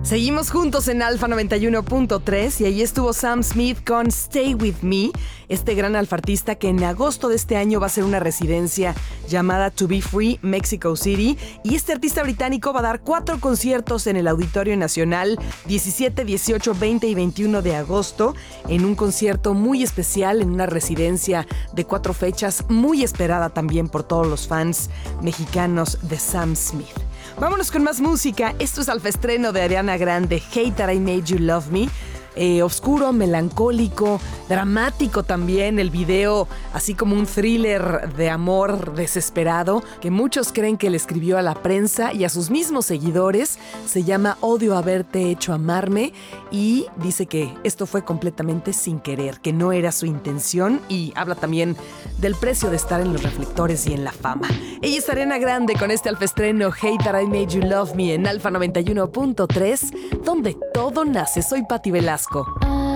Seguimos juntos en Alfa 91.3 y ahí estuvo Sam Smith con Stay With Me, este gran alfartista que en agosto de este año va a hacer una residencia llamada To Be Free Mexico City, y este artista británico va a dar 4 conciertos en el Auditorio Nacional 17, 18, 20 y 21 de agosto en un concierto muy especial en una residencia de 4 fechas muy esperada también por todos los fans mexicanos de Sam Smith. Vámonos con más música. Esto es alfaestreno de Ariana Grande, Hate That I Made You Love Me. Oscuro, melancólico, dramático también, el video así como un thriller de amor desesperado que muchos creen que le escribió a la prensa y a sus mismos seguidores. Se llama Odio Haberte Hecho Amarme y dice que esto fue completamente sin querer, que no era su intención, y habla también del precio de estar en los reflectores y en la fama. Ella es Ariana Grande con este alfaestreno Hate That I Made You Love Me en Alfa 91.3, donde todo nace. Soy Patti Velasco.